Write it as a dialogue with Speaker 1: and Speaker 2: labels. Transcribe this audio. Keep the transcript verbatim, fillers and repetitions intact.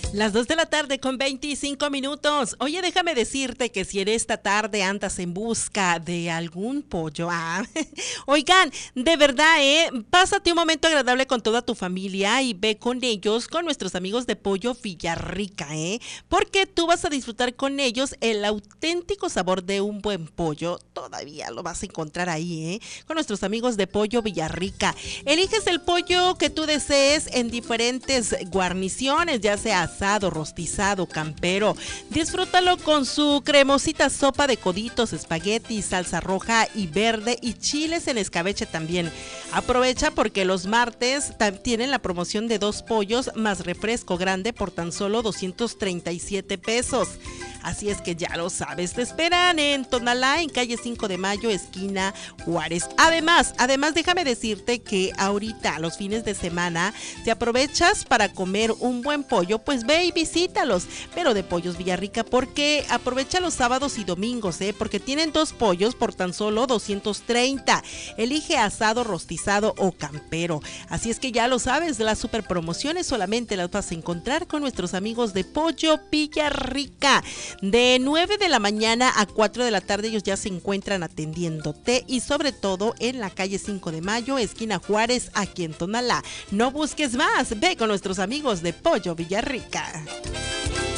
Speaker 1: Las dos de la tarde con veinticinco minutos. Oye, déjame decirte que si en esta tarde andas en busca de algún pollo, ah, oigan, de verdad, eh, pásate un momento agradable con toda tu familia y ve con ellos, con nuestros amigos de Pollo Villarrica, eh, porque tú vas a disfrutar con ellos el auténtico sabor de un buen pollo. Todavía lo vas a encontrar ahí, eh, con nuestros amigos de Pollo Villarrica. Eliges el pollo que tú desees en diferentes guarniciones, ya sea asado, rostizado, campero. Disfrútalo con su cremosita sopa de coditos, espagueti, salsa roja y verde y chiles en escabeche también. Aprovecha porque los martes tienen la promoción de dos pollos más refresco grande por tan solo doscientos treinta y siete pesos. Así es que ya lo sabes, te esperan en Tonalá, en calle cinco de mayo, esquina Juárez. Además, además déjame decirte que ahorita, los fines de semana, te aprovechas para comer un buen pollo, pues ve y visítalos, pero de Pollos Villarrica, porque aprovecha los sábados y domingos, ¿eh? Porque tienen dos pollos por tan solo doscientos treinta. Elige asado, rostizado o campero. Así es que ya lo sabes, las super promociones solamente las vas a encontrar con nuestros amigos de Pollo Villarrica. De nueve de la mañana a cuatro de la tarde ellos ya se encuentran atendiéndote y sobre todo en la calle cinco de mayo, esquina Juárez, aquí en Tonalá. No busques más, ve con nuestros amigos de Pollo Villarrica.